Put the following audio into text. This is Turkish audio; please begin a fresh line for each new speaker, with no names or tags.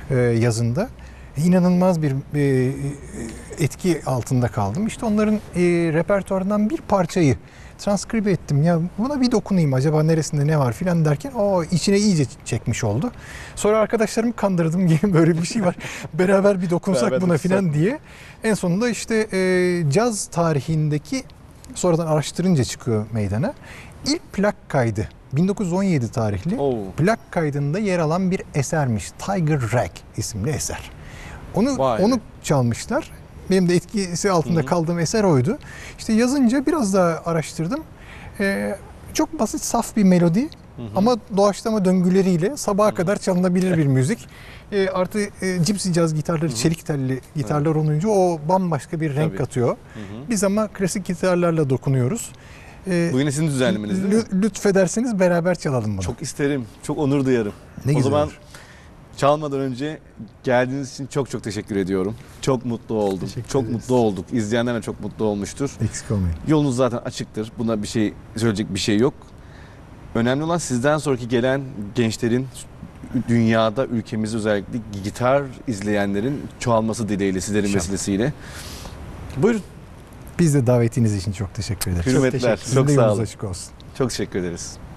yazında. İnanılmaz bir etki altında kaldım. İşte onların repertuarından bir parçayı transkribe ettim. Ya buna bir dokunayım, acaba neresinde ne var filan derken o içine iyice çekmiş oldu. Sonra arkadaşlarımı kandırdım gibi, böyle bir şey var. Beraber bir dokunsak
Beraber
buna
dokunsak
filan diye. En sonunda işte caz tarihindeki, sonradan araştırınca çıkıyor meydana, İlk plak kaydı 1917 tarihli plak kaydında yer alan bir esermiş. Tiger Rag isimli eser. Onu çalmışlar. Benim de etkisi altında kaldığım eser oydu. İşte yazınca biraz daha araştırdım. Çok basit, saf bir melodi ama doğaçlama döngüleriyle sabaha kadar çalınabilir bir müzik. Artı Gypsy caz gitarları, çelik telli gitarlar olunca o bambaşka bir renk katıyor. Biz ama klasik gitarlarla dokunuyoruz.
Bu yine sizin düzenlemeniz değil mi?
Lütfederseniz beraber çalalım bunu.
Çok isterim, çok onur duyarım.
Ne güzel
o zaman
olur.
çalmadan önce geldiğiniz için çok çok teşekkür ediyorum. Çok mutlu oldum. Çok mutlu olduk. İzleyenler de çok mutlu olmuştur.
Eksik olmayın.
Yolunuz zaten açıktır. Buna bir şey söyleyecek bir şey yok. Önemli olan sizden sonraki gelen gençlerin, dünyada, ülkemizde özellikle gitar izleyenlerin çoğalması dileğiyle, sizlerin vesilesiyle. Buyurun.
Biz de davetiniz için çok teşekkür ederiz.
Hürmetler. Çok sağ olun.
Açık olsun.
Çok teşekkür ederiz.